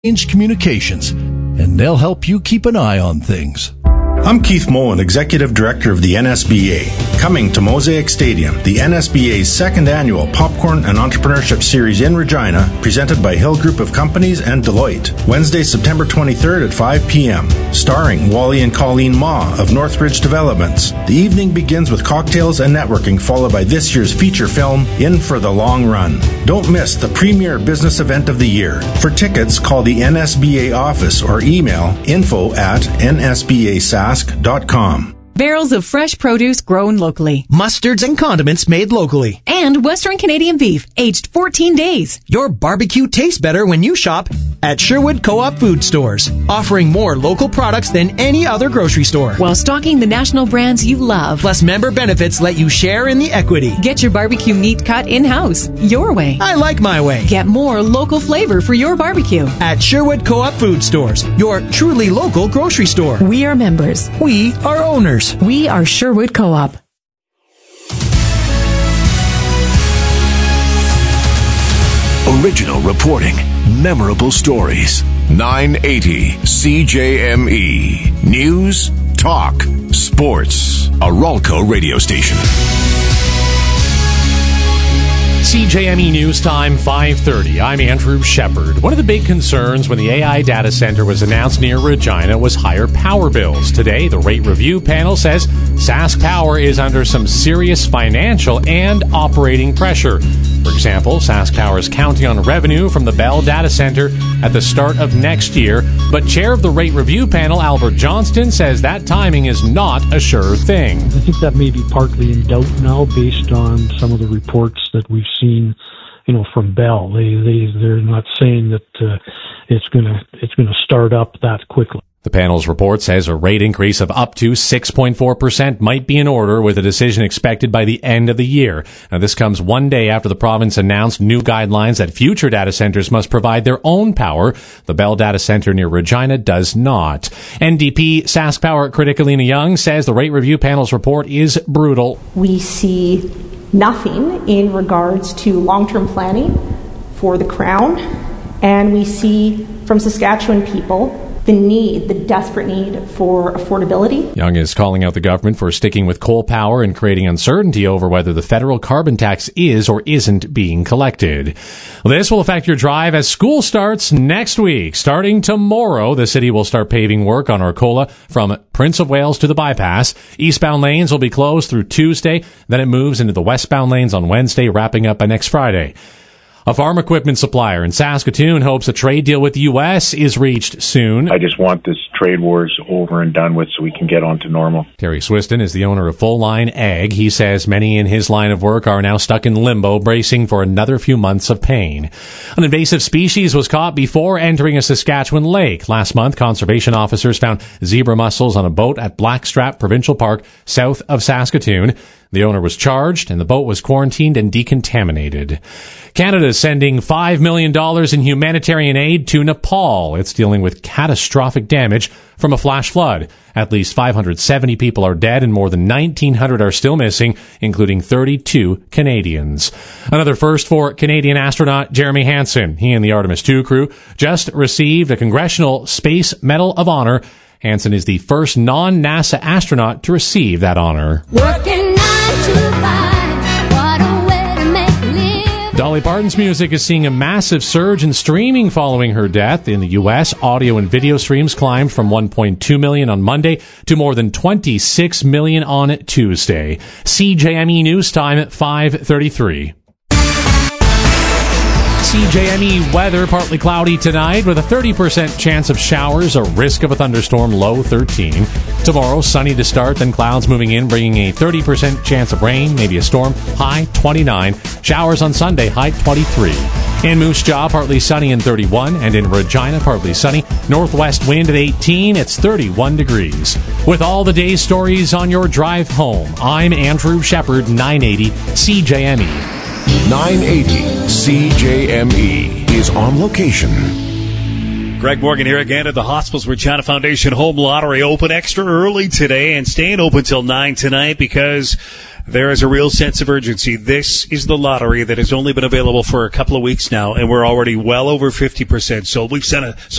Communications, and they'll help you keep an eye on things. I'm Keith Moen, Executive Director of the NSBA. Coming to Mosaic Stadium, the NSBA's second annual Popcorn and Entrepreneurship Series in Regina, presented by Hill Group of Companies and Deloitte. Wednesday, September 23rd at 5 p.m. Starring Wally and Colleen Ma of Northridge Developments. The evening begins with cocktails and networking, followed by this year's feature film, In for the Long Run. Don't miss the premier business event of the year. For tickets, call the NSBA office or email info@nsbasask.com. Barrels of fresh produce grown locally. Mustards and condiments made locally. And Western Canadian beef, aged 14 days. Your barbecue tastes better when you shop at Sherwood Co-op Food Stores, offering more local products than any other grocery store. While stocking the national brands you love. Plus, member benefits let you share in the equity. Get your barbecue meat cut in-house, your way. I like my way. Get more local flavor for your barbecue. At Sherwood Co-op Food Stores, your truly local grocery store. We are members. We are owners. We are Sherwood Co-op. Original reporting, memorable stories. 980 CJME. News, talk, sports. A Ralco radio station. CJME News Time, 5:30. I'm Andrew Shepard. One of the big concerns when the AI data center was announced near Regina was higher power bills. Today, the rate review panel says Sask Power is under some serious financial and operating pressure. For example, Sask Power is counting on revenue from the Bell data center at the start of next year, but chair of the rate review panel, Albert Johnston, says that timing is not a sure thing. I think that may be partly in doubt now based on some of the reports that we've seen, from Bell. They're not saying that it's going to start up that quickly. The panel's report says a rate increase of up to 6.4% might be in order, with a decision expected by the end of the year. Now, this comes one day after the province announced new guidelines that future data centers must provide their own power. The Bell data center near Regina does not. NDP Sask Power critic Alina Young says the rate review panel's report is brutal. We see nothing in regards to long-term planning for the Crown, and we see from Saskatchewan people the desperate need for affordability. Young is calling out the government for sticking with coal power and creating uncertainty over whether the federal carbon tax is or isn't being collected. This will affect your drive as school starts next week. Starting tomorrow, the city will start paving work on Arcola from Prince of Wales to the bypass. Eastbound lanes will be closed through Tuesday. Then it moves into the westbound lanes on Wednesday, wrapping up by next Friday. A farm equipment supplier in Saskatoon hopes a trade deal with the U.S. is reached soon. I just want this trade wars over and done with so we can get on to normal. Terry Swiston is the owner of Full Line Ag. He says many in his line of work are now stuck in limbo, bracing for another few months of pain. An invasive species was caught before entering a Saskatchewan lake. Last month, conservation officers found zebra mussels on a boat at Blackstrap Provincial Park, south of Saskatoon. The owner was charged, and the boat was quarantined and decontaminated. Canada is sending $5 million in humanitarian aid to Nepal. It's dealing with catastrophic damage from a flash flood. At least 570 people are dead and more than 1,900 are still missing, including 32 Canadians. Another first for Canadian astronaut Jeremy Hansen. He and the Artemis II crew just received a Congressional Space Medal of Honor. Hansen is the first non-NASA astronaut to receive that honor. Working 9 to 5, what a way to make a living. Dolly Parton's music is seeing a massive surge in streaming following her death. In the U.S., audio and video streams climbed from 1.2 million on Monday to more than 26 million on Tuesday. CJME News Time at 5:33. CJME weather, partly cloudy tonight with a 30% chance of showers, a risk of a thunderstorm, low 13. Tomorrow, sunny to start, then clouds moving in, bringing a 30% chance of rain, maybe a storm, high 29. Showers on Sunday, high 23. In Moose Jaw, partly sunny and 31, and in Regina, partly sunny. Northwest wind at 18, it's 31 degrees. With all the day's stories on your drive home, I'm Andrew Shepard, 980 CJME. 980 CJME is on location. Greg Morgan here again at the Hospitals Regina Foundation Home Lottery. Open extra early today and staying open till 9 tonight because there is a real sense of urgency. This is the lottery that has only been available for a couple of weeks now, and we're already well over 50% sold. We've sent